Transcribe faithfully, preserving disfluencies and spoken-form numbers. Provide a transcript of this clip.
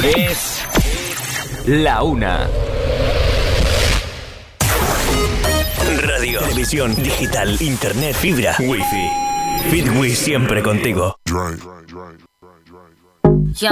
Es la una. Radio, televisión, digital, internet, fibra, wifi. Fitwi siempre contigo.